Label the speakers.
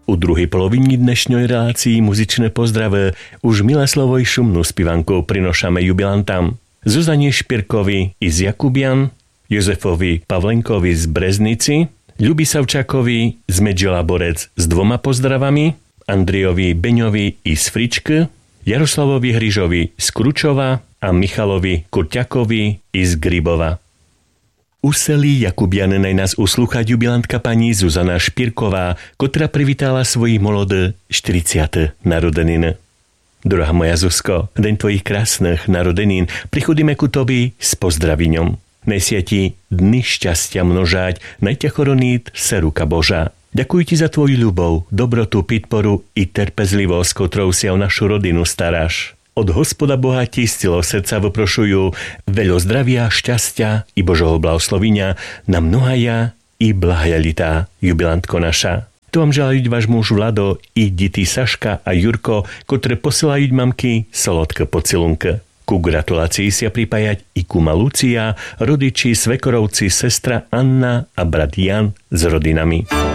Speaker 1: U druhej poloviny dnešnej relácii muzičné pozdrave už milé slovo i šumnú spivankou prinošame jubilantam. Zuzane Špirkovi z Jakubian, Jozefovi Pavlenkovi z Breznici, Ľubi Savčakovi z Medžela Borec s 2 pozdravami, Andriovi Beňovi z Fričky, Jaroslavovi Hryžovi z Kručova a Michalovi Kurťakovi z Gribova. Useli Jakubiane naj nás uslúchať jubilantka pani Zuzana Špirková, ktorá privítala svojich molodé 40. narodeniny. Druhá moja Zuzko, deň tvojich krásnych narodenín prichodíme ku tobi s pozdraviňom. Nesia ti dny šťastia množať, najťa choronít se ruka Božá. Ďakuj ti za tvoju ľubov, dobrotu, podporu i trpezlivosť, ktorou si o našu rodinu staráš. Od Hospoda Boha ti z celého srdca vyprošujú veľo zdravia, šťastia i Božoho blahoslovinia na mnohaja i blahajalitá jubilantko naša. To vám želajú váš muž Vlado i deti Saška a Jurko, ktoré posielajú mamky solodké pocilunky. Ku gratulácii sa pripájať i kuma Lucia, rodiči, svekorovci, sestra Anna a brat Jan s rodinami.